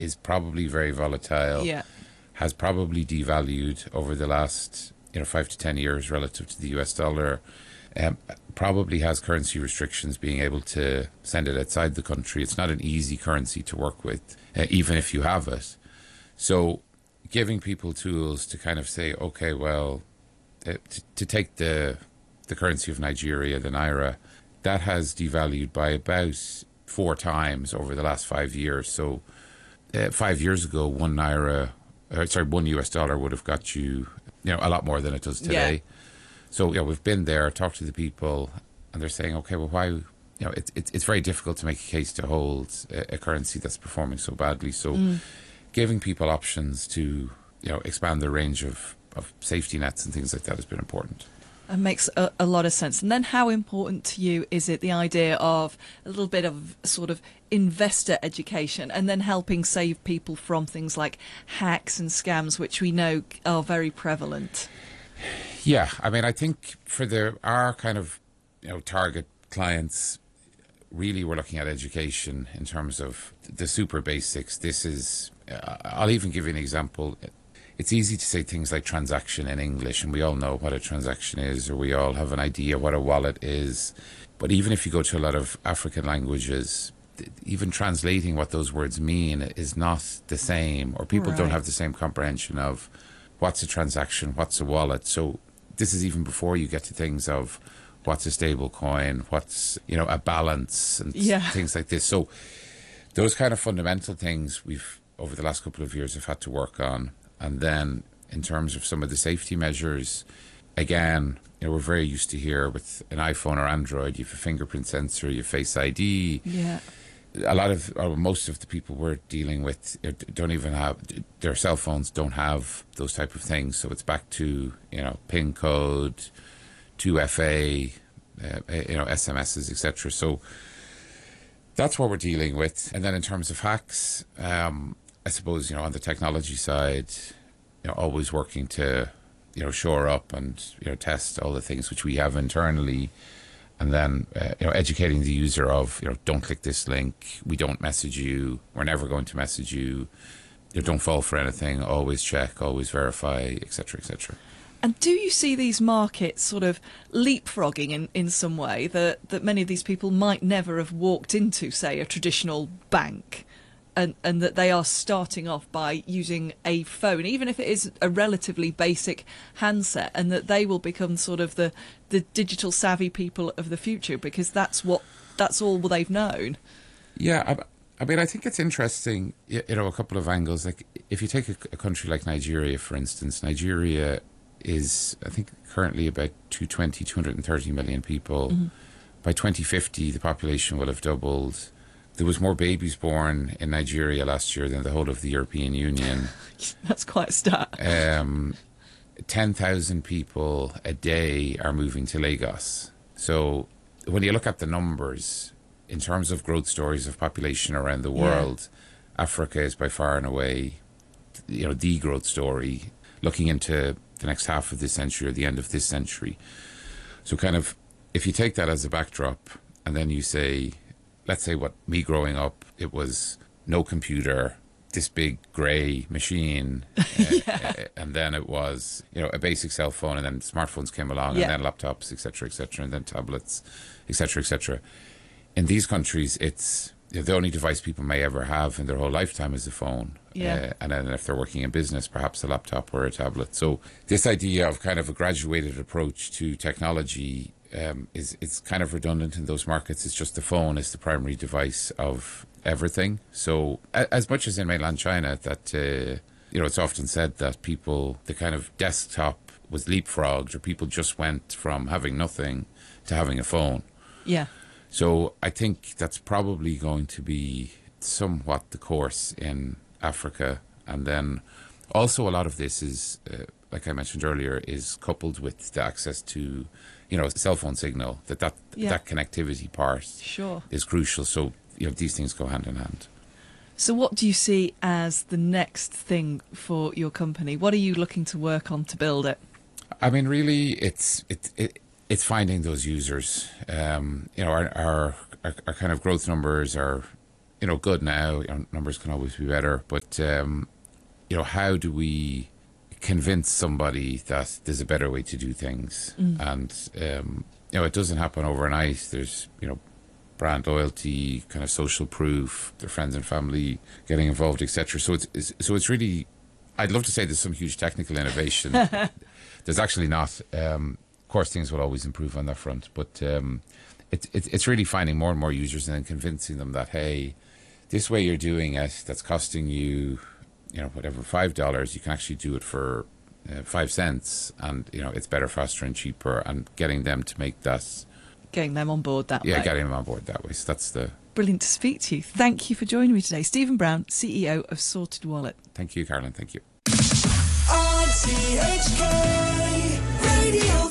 is probably very volatile, Yeah. has probably devalued over the last 5 to 10 years relative to the US dollar. Um, Probably has currency restrictions, being able to send it outside the country. It's not an easy currency to work with, even if you have it. So giving people tools to kind of say, okay, well, to take the currency of Nigeria, the naira, that has devalued by about 4 times over the last 5 years. So 5 years ago, one US dollar would have got you, a lot more than it does Yeah. today. So we've been there, talked to the people, and they're saying, okay, well, why? It's very difficult to make a case to hold a currency that's performing so badly. So giving people options to expand their range of safety nets and things like that has been important. It makes a lot of sense. And then how important to you is it the idea of a little bit of sort of investor education and then helping save people from things like hacks and scams, which we know are very prevalent? Yeah, I mean, I think for our kind of target clients, really we're looking at education in terms of the super basics. This is, I'll even give you an example. It's easy to say things like transaction in English, and we all know what a transaction is, or we all have an idea what a wallet is. But even if you go to a lot of African languages, even translating what those words mean is not the same, or people don't Right. have the same comprehension of what's a transaction, what's a wallet. So this is even before you get to things of what's a stable coin, what's a balance, and Yeah. things like this. So those kind of fundamental things we've over the last couple of years have had to work on. And then in terms of some of the safety measures, again, we're very used to here with an iPhone or Android, you have a fingerprint sensor, you have Face ID. Yeah. A lot of, or most of the people we're dealing with don't even have, their cell phones don't have those type of things. So it's back to, PIN code, 2FA, SMSs, etc. So that's what we're dealing with. And then in terms of hacks, I suppose, on the technology side, always working to, shore up and, test all the things which we have internally. And then, educating the user of, don't click this link. We don't message you. We're never going to message you. Don't fall for anything. Always check, always verify, etc., etc. And do you see these markets sort of leapfrogging in some way that many of these people might never have walked into, say, a traditional bank? And that they are starting off by using a phone, even if it is a relatively basic handset, and that they will become sort of the digital savvy people of the future because that's all they've known. Yeah, I mean, I think it's interesting, a couple of angles. Like, if you take a country like Nigeria, for instance, Nigeria is, I think, currently about 230 million people. Mm-hmm. By 2050, the population will have doubled. There was more babies born in Nigeria last year than the whole of the European Union. That's quite a stat. 10,000 people a day are moving to Lagos. So when you look at the numbers, in terms of growth stories of population around the world, Africa is by far and away, the growth story, looking into the next half of this century or the end of this century. So kind of, if you take that as a backdrop, and then you say, let's say what me growing up, it was no computer, this big grey machine, and then it was, a basic cell phone, and then smartphones came along, and then laptops, etc., and then tablets, etc. In these countries, it's the only device people may ever have in their whole lifetime is a phone. And then if they're working in business, perhaps a laptop or a tablet. So this idea of kind of a graduated approach to technology it's kind of redundant in those markets. It's just the phone is the primary device of everything. So as much as in mainland China that, it's often said that the kind of desktop was leapfrogged, or people just went from having nothing to having a phone. Yeah. So I think that's probably going to be somewhat the course in Africa. And then also a lot of this is, like I mentioned earlier, is coupled with the access to, cell phone signal, that connectivity part is crucial. So, these things go hand in hand. So what do you see as the next thing for your company? What are you looking to work on to build it? I mean, really, it's finding those users. Our kind of growth numbers are good now. Numbers can always be better, but how do we convince somebody that there's a better way to do things? And it doesn't happen overnight. There's brand loyalty, kind of social proof, their friends and family getting involved, etc. So it's really, I'd love to say there's some huge technical innovation. There's actually not. Of course, things will always improve on that front, but it's really finding more and more users and then convincing them that, hey, this way you're doing it, that's costing you, whatever, $5, you can actually do it for 5 cents, and it's better, faster, and cheaper, and getting them to make that. Getting them on board that way. Yeah, getting them on board that way. So that's the... Brilliant to speak to you. Thank you for joining me today. Stephen Brown, CEO of Sorted Wallet. Thank you, Carolyn. Thank you. RTHK Radio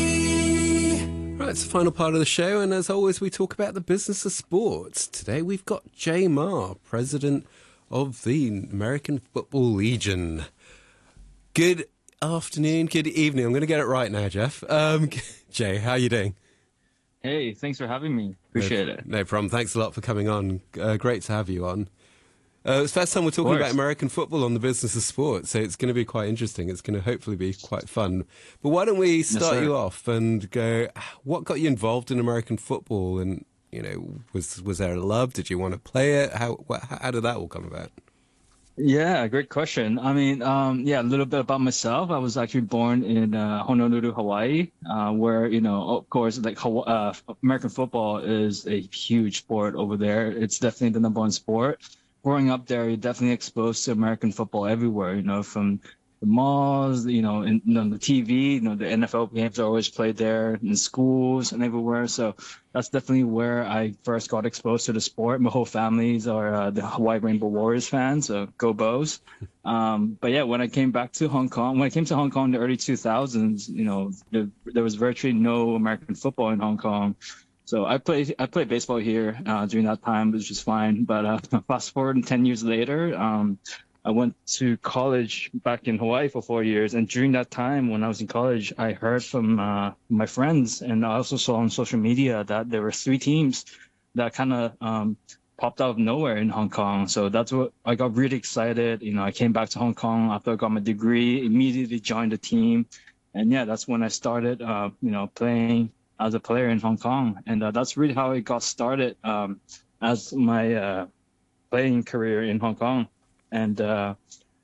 3. Right, it's the final part of the show, and as always, we talk about the business of sports. Today, we've got Jay Marr, president of the American Football Legion. Good afternoon, good evening. I'm going to get it right now, Jeff. Jay, how are you doing? Hey, thanks for having me. Appreciate it. No problem. Thanks a lot for coming on. Great to have you on. It's the first time we're talking about American football on the business of sport, so it's going to be quite interesting. It's going to hopefully be quite fun. But why don't we start you off and go, what got you involved in American football? And, was there a love? Did you want to play it? How did that all come about? Yeah, great question. I mean, a little bit about myself. I was actually born in Honolulu, Hawaii, where, of course, like American football is a huge sport over there. It's definitely the number one sport. Growing up there, you're definitely exposed to American football everywhere, from the malls, the TV, the NFL games are always played there in schools and everywhere. So that's definitely where I first got exposed to the sport. My whole families are the Hawaii Rainbow Warriors fans, so go Bows. But yeah, when I came to Hong Kong in the early 2000s, there was virtually no American football in Hong Kong. So I played baseball here during that time, which was fine. But fast forward 10 years later, I went to college back in Hawaii for 4 years. And during that time, when I was in college, I heard from my friends, and I also saw on social media that there were 3 teams that kind of popped out of nowhere in Hong Kong. So that's what I got really excited. I came back to Hong Kong after I got my degree, immediately joined the team. And yeah, that's when I started, playing as a player in Hong Kong. And that's really how it got started as my playing career in Hong Kong. And I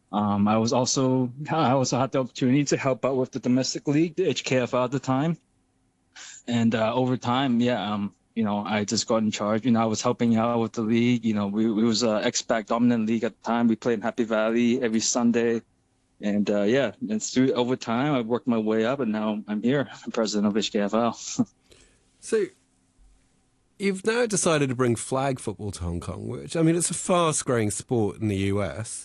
also had the opportunity to help out with the domestic league, the HKFL at the time. And over time, I just got in charge. I was helping out with the league. We was a X-Pac dominant league at the time. We played in Happy Valley every Sunday. And over time, I worked my way up, and now I'm here. I'm president of HKFL. So you've now decided to bring flag football to Hong Kong, which, it's a fast-growing sport in the US.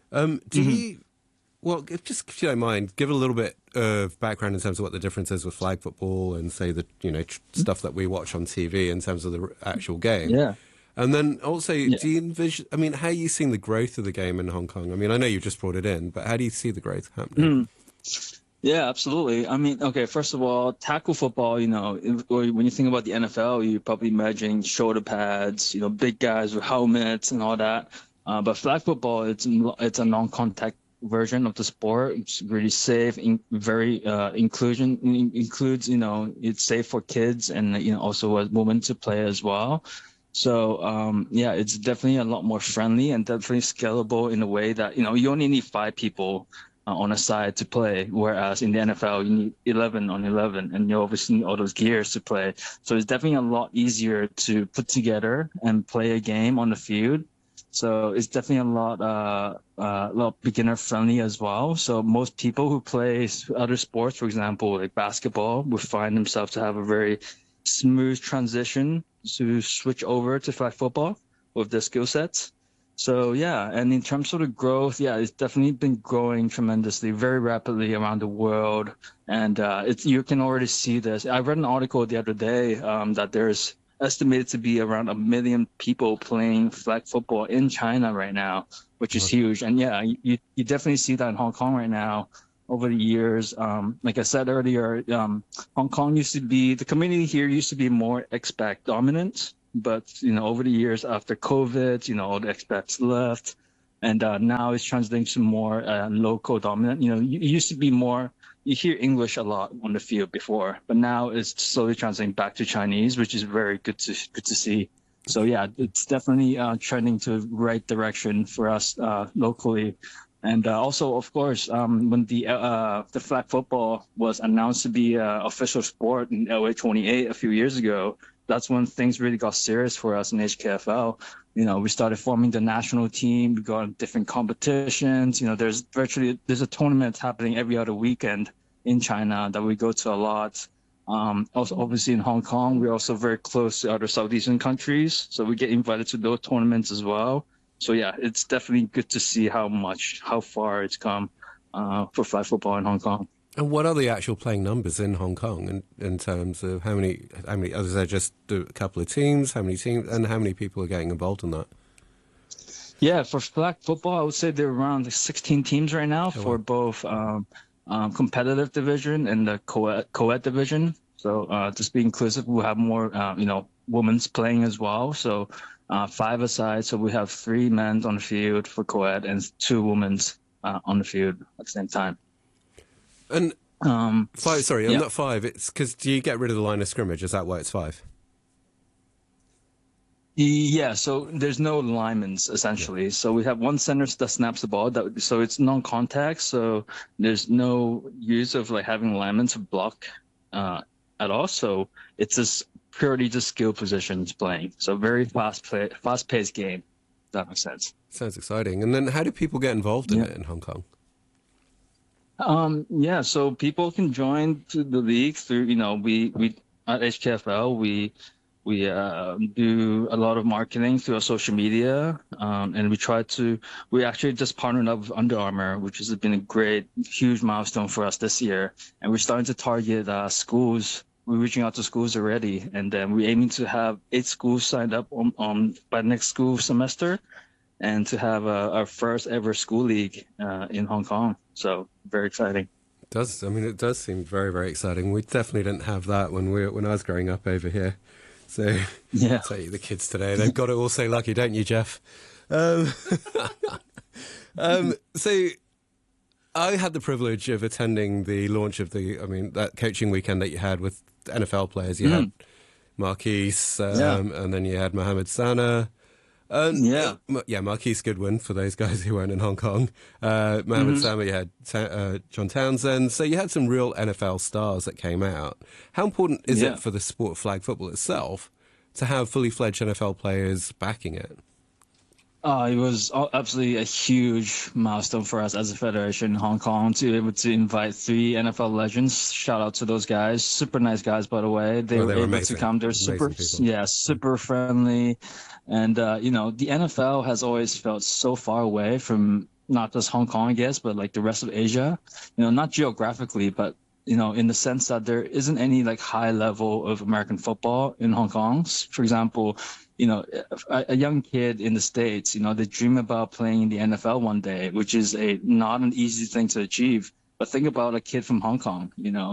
Just if you don't mind, give a little bit of background in terms of what the difference is with flag football and, say, the stuff that we watch on TV in terms of the actual game. Yeah. And then also, do you envision, how are you seeing the growth of the game in Hong Kong? I know you just brought it in, but how do you see the growth happening? Yeah, absolutely. Okay, first of all, tackle football, when you think about the NFL, you probably imagine shoulder pads, big guys with helmets and all that. But flag football, it's a non-contact version of the sport. It's really safe, very includes, it's safe for kids and, also as women to play as well. So, it's definitely a lot more friendly and definitely scalable in a way that, you only need 5 people on a side to play, whereas in the NFL, you need 11 on 11, and you obviously need all those gears to play. So it's definitely a lot easier to put together and play a game on the field. So it's definitely a lot beginner friendly as well. So most people who play other sports, for example, like basketball, would find themselves to have a very smooth transition to switch over to flag football with their skill sets. So yeah, and in terms of the growth, it's definitely been growing tremendously, very rapidly around the world, and you can already see this. I read an article the other day that there's estimated to be around 1 million people playing flag football in China right now, which is huge. And you definitely see that in Hong Kong right now. Over the years, like I said earlier, Hong Kong the community here used to be more expat dominant. But, over the years after COVID, all the expats left. And now it's translating to more local dominant. It used to be more, you hear English a lot on the field before, but now it's slowly translating back to Chinese, which is very good to see. So yeah, it's definitely trending to the right direction for us locally. And also, of course, when the flag football was announced to be official sport in LA 28 a few years ago, that's when things really got serious for us in HKFL. We started forming the national team. We got on different competitions. There's a tournament happening every other weekend in China that we go to a lot. Also, obviously in Hong Kong, we're also very close to other Southeastern countries, so we get invited to those tournaments as well. So yeah, it's definitely good to see how far it's come for flag football in Hong Kong. And what are the actual playing numbers in Hong Kong in terms of how many? Is there just a couple of teams? How many teams and how many people are getting involved in that? Yeah, for flag football, I would say there are around 16 teams right now for both competitive division and the co-ed division. So just be inclusive, we'll have more women's playing as well. So 5 aside, so we have 3 men on the field for co-ed and 2 women's on the field at the same time. And 5, sorry, yeah. not 5. It's because do you get rid of the line of scrimmage? Is that why it's 5? Yeah, so there's no linemen essentially. Yeah. So we have one center that snaps the ball. So it's non-contact. So there's no use of having linemen to block at all. So it's just purely just skill positions playing. So very fast-paced game. If that makes sense. Sounds exciting. And then how do people get involved in it in Hong Kong? Yeah, so people can join to the league through, we at HKFL, we do a lot of marketing through our social media. And we actually just partnered up with Under Armour, which has been a huge milestone for us this year. And we're starting to target schools. We're reaching out to schools already. And then we're aiming to have 8 schools signed up by next school semester, and to have our first ever school league in Hong Kong. So very exciting. It does seem very, very exciting. We definitely didn't have that when I was growing up over here. So yeah, I'll tell you the kids today, they've got it all so lucky, don't you, Jeff? So I had the privilege of attending the launch of that coaching weekend that you had with NFL players. You had Marquise, and then you had Mohamed Sana. Marquise Goodwin, for those guys who weren't in Hong Kong. Mohamed Sama, you had John Townsend. So you had some real NFL stars that came out. How important is it for the sport of flag football itself to have fully fledged NFL players backing it? It was absolutely a huge milestone for us as a federation in Hong Kong to be able to invite 3 NFL legends. Shout out to those guys. Super nice guys, by the way. They were able amazing. to come. They're super friendly. And, the NFL has always felt so far away from not just Hong Kong, I guess, but the rest of Asia, not geographically, but, in the sense that there isn't any high level of American football in Hong Kong. For example, a young kid in the States, they dream about playing in the NFL one day, which is not an easy thing to achieve. But think about a kid from Hong Kong,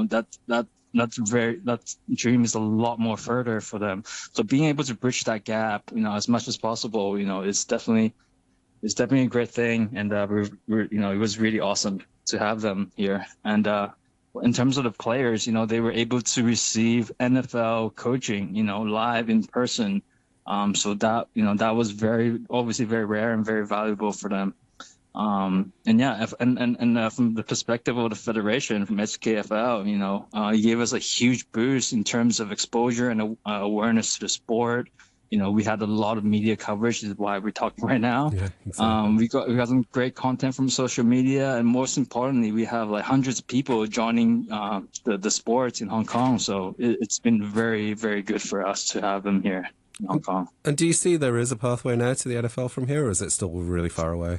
that dream is a lot more further for them. So being able to bridge that gap, as much as possible, it's definitely a great thing. And it was really awesome to have them here. And in terms of the players, they were able to receive NFL coaching, live in person. So that was obviously very rare and very valuable for them. And from the perspective of the federation, from HKFL, he gave us a huge boost in terms of exposure and awareness to the sport. We had a lot of media coverage, is why we're talking right now. Yeah, exactly. We got some great content from social media, and most importantly, we have hundreds of people joining the sports in Hong Kong. So it's been very, very good for us to have them here in Hong Kong. And do you see there is a pathway now to the NFL from here, or is it still really far away?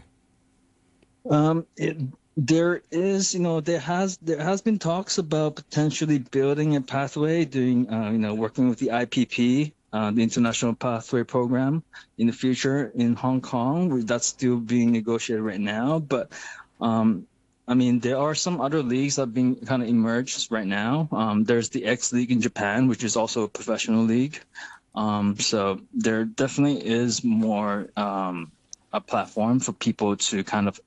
There is, there has been talks about potentially building a pathway, working with the IPP, the International Pathway Program, in the future in Hong Kong. That's still being negotiated right now. But, there are some other leagues that have been kind of emerged right now. There's the X League in Japan, which is also a professional league. So there definitely is more a platform for people to kind of